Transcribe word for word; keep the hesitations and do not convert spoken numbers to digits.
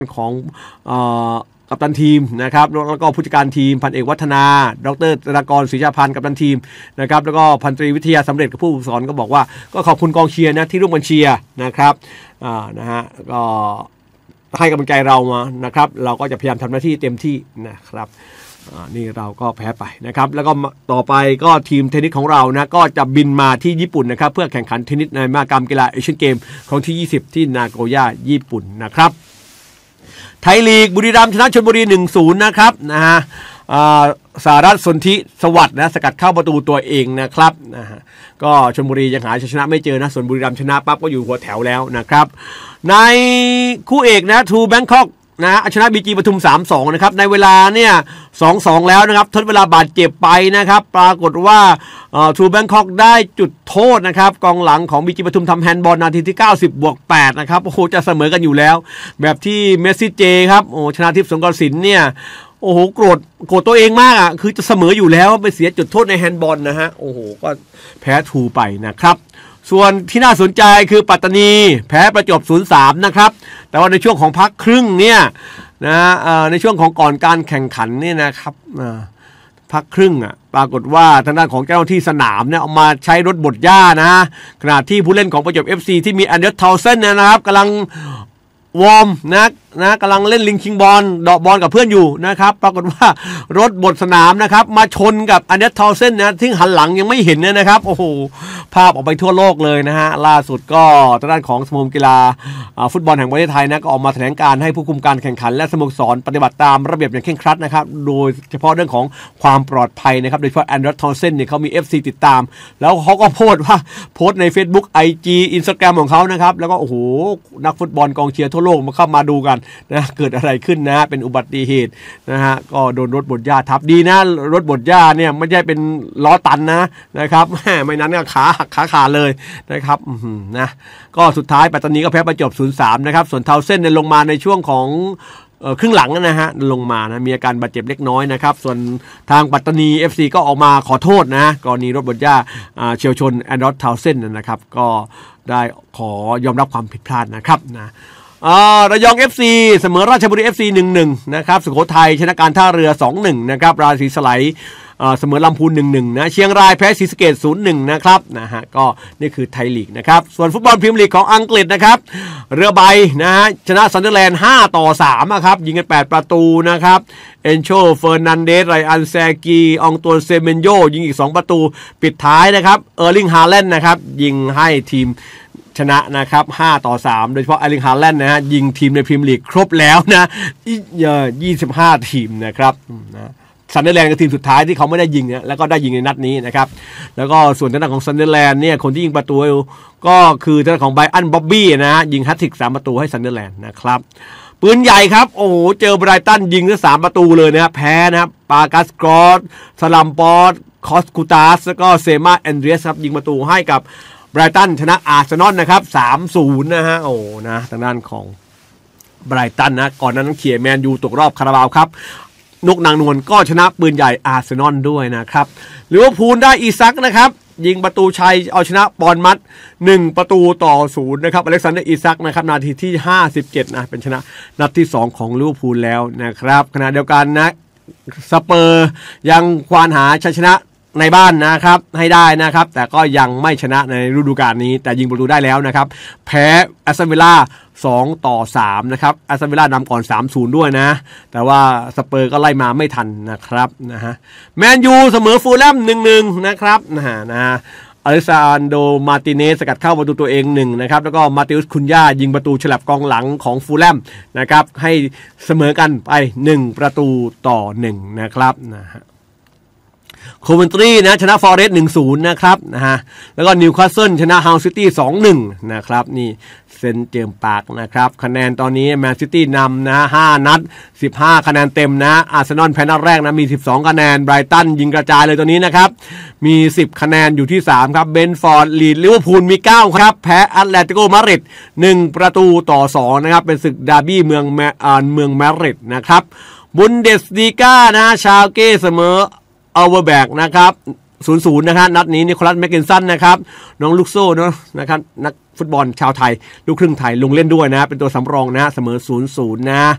ของกัปตันทีมนะครับแล้วก็ผู้จัดการทีมพันเอกวัฒนาดรธนากรศรีชาพันธ์กัปตันทีมนะครับแล้วก็พันตรีวิทยาสำเร็จกับผู้ฝึกสอนก็บอกว่าก็ขอบคุณกองเชียร์นะที่ร่วมกันเชียร์นะครับอ่านะฮะก็ให้กำลังใจเรามานะครับเราก็จะพยายามทำหน้าที่เต็มที่นะครับนี่เราก็แพ้ไปนะครับแล้วก็ต่อไปก็ทีมเทนนิสของเรานะก็จะบินมาที่ญี่ปุ่นนะครับเพื่อแข่งขันเทนนิสในมหกรรมกีฬาเอเชียนเกมครั้งที่ยี่สิบที่นาโกย่าญี่ปุ่นนะครับไทยลีกบุรีรัมย์ชนะชลบุรี หนึ่งศูนย์ นะครับนะฮะสารัตน์สนธิสวัสดิ์นะสกัดเข้าประตูตัวเองนะครับนะฮะก็ชลบุรียังหาชนะไม่เจอนะส่วนบุรีรัมย์ชนะปั๊บก็อยู่หัวแถวแล้วนะครับในคู่เอกนะทูแบงคอกนะชนะบีจีปทุม สามสอง นะครับในเวลาเนี่ย สองสอง แล้วนะครับทดเวลาบาดเจ็บไปนะครับปรากฏว่าทูแบงคอกได้จุดโทษนะครับกองหลังของบีจีปทุมทำแฮนด์บอลนาทีที่เก้าสิบบวกแปดนะครับโอ้โหจะเสมอกันอยู่แล้วแบบที่เมสซี่เจครับโอ้ชนะทิพย์สงกรสินเนี่ยโอ้โหโกรธโกรธตัวเองมากอ่ะคือจะเสมออยู่แล้วไปเสียจุดโทษในแฮนด์บอลนะฮะโอ้โหก็แพ้ทูไปนะครับส่วนที่น่าสนใจคือปัตตานีแพ้ประจวบ ศูนย์สาม นะครับแต่ว่าในช่วงของพักครึ่งเนี่ยนะในช่วงของก่อนการแข่งขันนี่นะครับพักครึ่งอ่ะปรากฏว่าทางด้านของเจ้าหน้าที่สนามเนี่ยเอามาใช้รถบดหญ้านะขณะที่ผู้เล่นของประจวบ เอฟ ซี ที่มีแอนเดอร์เทาเซนนะครับกำลังวอร์มนะนะกำลังเล่นลิงคิงบอลเดาะบอลกับเพื่อนอยู่นะครับปรากฏว่ารถบดสนามนะครับมาชนกับอันเดอร์ทาวเซนนะที่หันหลังยังไม่เห็นเนี่ยนะครับโอ้โหภาพออกไปทั่วโลกเลยนะฮะล่าสุดก็ทางด้านของสมาคมกีฬาฟุตบอลแห่งประเทศไทยนะก็ออกมาแถลงการให้ผู้คุมการแข่งขันและสโมสรปฏิบัติตามระเบียบอย่างเคร่งครัดนะครับโดยเฉพาะเรื่องของความปลอดภัยนะครับโดยเฉพาะอันเดอร์ทาวเซนเนี่ยเขามี เอฟ ซี ติดตามแล้วเขาก็โพสต์ว่าโพสต์ใน Facebook ไอ จี Instagram ของเขานะครับแล้วก็โอ้โหนักฟุตบอลกองเชียร์ทั่วโลกมาเข้ามาดูกันนะเกิดอะไรขึ้นนะเป็นอุบัติเหตุนะฮะก็โดนรถบดหญ้าทับดีนะรถบดหญ้าเนี่ยไม่ใช่เป็นล้อตันนะนะครับแม่ไม่นั้นก็ขาหักขาขาดเลยนะครับนะก็สุดท้ายปัตตานีก็แพ้ประจวบ ศูนย์สาม นะครับส่วนเทาเส้นเนี่ยลงมาในช่วงของครึ่งหลังนะฮะลงมานะมีอาการบาดเจ็บเล็กน้อยนะครับส่วนทางปัตตานี เอฟ ซี ก็ออกมาขอโทษนะกรณีรถบดหญ้าเฉียวชนแอนดรอสเทาเส้นนะครับก็ได้ขอยอมรับความผิดพลาดนะครับนะอ่าระยอง เอฟ ซี เสมอราชบุรี เอฟ ซี หนึ่งหนึ่ง นะครับสุโขทัยชนะการท่าเรือ สองหนึ่ง นะครับราศีสไลอ่าเสมอลำพูน หนึ่งหนึ่ง นะเชียงรายแพ้ศรีสะเกษ ศูนย์หนึ่ง นะครับนะฮะก็นี่คือไทยลีกนะครับส่วนฟุตบอลพรีเมียร์ลีกของอังกฤษนะครับเรือใบนะฮะชนะซันเดอร์แลนด์ห้าต่อสามนะครับยิงกันแปดประตูนะครับเอนโชเฟอร์นันเดสไรอันแซกีองตัวเซเมนโยยิงอีกสองประตูปิดท้ายนะครับเออร์ลิงฮาแลนด์นะครับยิงให้ทีมชนะนะครับห้าต่อสามโดยเฉพาะไอริงฮาแลนด์นะฮะยิงทีมในพรีเมียร์ลีกครบแล้วนะยี่สิบห้าทีมนะครับนะซันเดอร์แลนด์ก็ทีมสุดท้ายที่เขาไม่ได้ยิงนะแล้วก็ได้ยิงในนัดนี้นะครับแล้วก็ส่วนทางด้านของซันเดอร์แลนด์เนี่ยคนที่ยิงประตูก็คือทางด้านของไบรอันบ๊อบบี้นะฮะยิงแฮตทริกสามประตูให้ซันเดอร์แลนด์นะครับปืนใหญ่ครับโอ้โหเจอไบรตันยิงทั้งสามประตูเลยนะครับแพ้นะครับปากัสกรอสสลัมปอร์ตคอสคูตาสแล้วก็เซมาแอนเดรียสครับยิงประตูให้กับไบรตันชนะอาร์เซนอลนะครับ สามศูนย์ นะฮะโอ้นะทางด้านของไบรตันนะก่อนนั้นเขี่ยแมนยูตกรอบคาราบาวครับนกนางนวลก็ชนะปืนใหญ่อาร์เซนอลด้วยนะครับลิเวอร์พูลได้อีซักนะครับยิงประตูชัยเอาชนะบอร์นมัธหนึ่งประตูต่อศูนย์นะครับอเล็กซานเดอร์อีซักนะครับนาทีที่ห้าสิบเจ็ดนะเป็นชนะนัดที่สองของลิเวอร์พูลแล้วนะครับขณะเดียวกันนะสเปอร์ยังควานหาชัยชนะในบ้านนะครับให้ได้นะครับแต่ก็ยังไม่ชนะในฤดูกาลนี้แต่ยิงประตูได้แล้วนะครับแพ้แอสตันวิลล่าสองต่อสามนะครับแอสตันวิลล่านำก่อน สามศูนย์ ด้วยนะแต่ว่าสเปอร์ก็ไล่มาไม่ทันนะครับนะฮะแมนยูเสมอฟูลแลม หนึ่งหนึ่ง นะครับนะฮะนะฮะอเลซานโดมาร์ติเนสสกัดเข้าประตูตัวเองหนึ่งนะครับแล้วก็มาติอุสคุนย่ายิงประตูฉลับกองหลังของฟูลแลมนะครับให้เสมอกันไปหนึ่งประตูต่อหนึ่งนะครับนะฮะโคเวนทรีนะชนะฟอเรสต์ หนึ่งศูนย์ นะครับนะฮะแล้วก็นิวคาสเซิลชนะฮาวซิตี้ สองหนึ่ง นะครับนี่เซนเจมปาร์คนะครับคะแนนตอนนี้แมนซิตี้นำนะห้านัดสิบห้าคะแนนเต็มนะอาร์เซนอลแพ้นัดแรกนะมีสิบสองคะแนนไบรตันยิงกระจายเลยตัวนี้นะครับมีสิบคะแนนอยู่ที่สามครับเบนฟอร์ดลีดลิเวอร์พูลมีเก้าครับแพ้แอตเลติโกมาดริดหนึ่งประตูต่อสองนะครับเป็นศึกดาร์บี้เมืองแมอ่าเมืองมาดริดนะครับบุนเดสลีกานะชาลเก้เสมอเอาเวอร์แบกนะครับ ศูนย์ศูนย์ นะครับนัดนี้นิโคลัสแมคกินสันนะครับน้องลูกโซ่เนาะนะครับนักฟฟุตบอลชาวไทยลูกครึ่งไทยลงเล่นด้วยนะเป็นตัวสำรองนะเสมอ ศูนย์ศูนย์ นะ